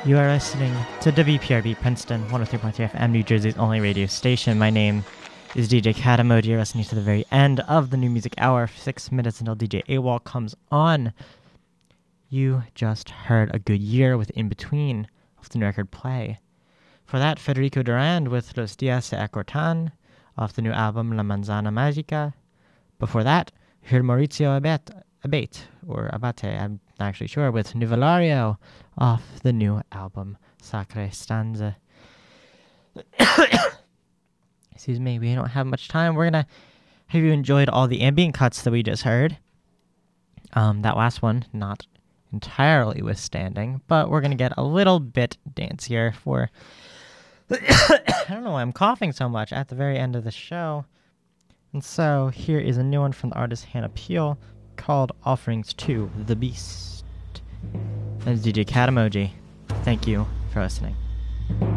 You are listening to WPRB Princeton, 103.3 FM, New Jersey's only radio station. My name is DJ Katamoji. You're listening to the very end of the New Music Hour, 6 minutes until DJ AWOL comes on. You just heard A Good Year with In Between off the new record Play. For that, Federico Durand with Los Días se Acortan off the new album La Manzana Magica. Before that, you heard Maurizio Abate, I'm not actually sure, with Nivelario off the new album Sacre Stanze. Excuse me, we don't have much time. We're gonna have you enjoyed all the ambient cuts that we just heard. That last one, not entirely withstanding, but we're gonna get a little bit dancier for I don't know why I'm coughing so much at the very end of the show. And so here is a new one from the artist Hannah Peel called Offerings to the Beast. That is DJ Katamoji. Thank you for listening.